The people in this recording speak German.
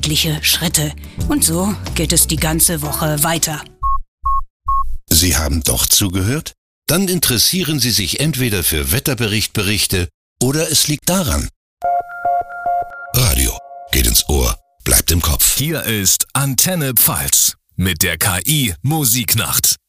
tägliche Schritte. Und so geht es die ganze Woche weiter. Sie haben doch zugehört? Dann interessieren Sie sich entweder für Wetterberichte oder es liegt daran. Radio geht ins Ohr, bleibt im Kopf. Hier ist Antenne Pfalz mit der KI Musiknacht.